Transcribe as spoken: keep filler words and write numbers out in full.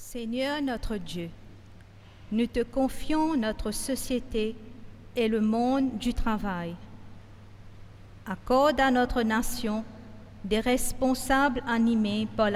Seigneur notre Dieu, nous te confions notre société et le monde du travail. Accorde à notre nation des responsables animés par